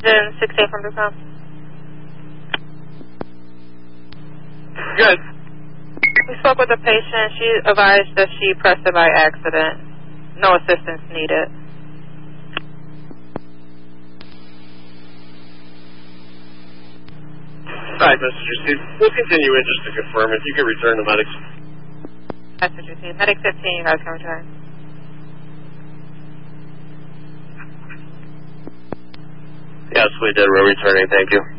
Engine 68 from the south. Good. We spoke with the patient. She advised that she pressed it by accident. No assistance needed. All right, Mr. Steve. We'll continue in just to confirm. If you could return to medics. That's what you see. Medic 15, you guys can return. Yes, we did. We're returning. Thank you.